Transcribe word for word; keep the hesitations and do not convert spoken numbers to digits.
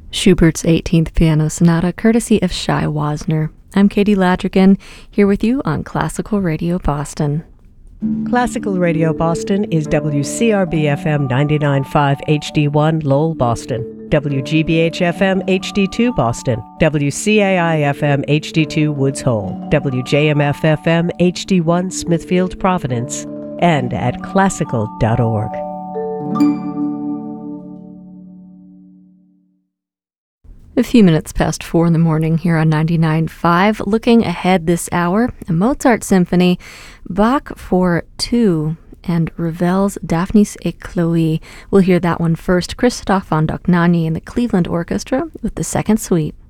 Schubert's eighteenth Piano Sonata, courtesy of Shai Wasner. I'm Katie Ladrigan, here with you on Classical Radio Boston. Classical Radio Boston is W C R B F M ninety-nine point five H D one Lowell, Boston, W G B H F M H D two Boston, W C A I F M H D two Woods Hole, W J M F F M H D one Smithfield, Providence, and at classical dot org. A few minutes past four in the morning here on ninety-nine point five. Looking ahead this hour, a Mozart symphony, Bach for two, and Ravel's Daphnis et Chloe. We'll hear that one first. Christoph von Dohnanyi and the Cleveland Orchestra with the second suite.